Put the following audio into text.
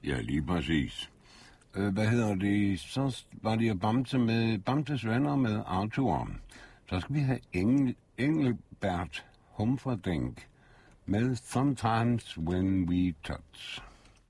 Ja, lige præcis. Hvad hedder det? Så var det jo Bamses venner med Arthur. Så skal vi have Engelbert Humperdinck med Sometimes When We Touch.